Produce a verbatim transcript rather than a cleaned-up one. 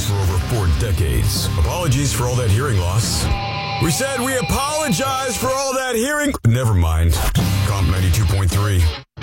for over four decades. Apologies for all that hearing loss. We said we apologize for all that hearing. Never mind. Comp ninety-two point three.